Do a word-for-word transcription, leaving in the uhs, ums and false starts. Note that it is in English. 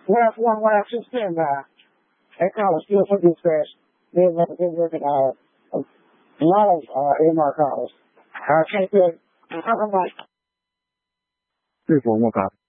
Last one, last fifteen, uh, they call it steel foot fish. They're looking at a lot of, uh, A M R calls. Uh, thank you. Have a nice three four one copy.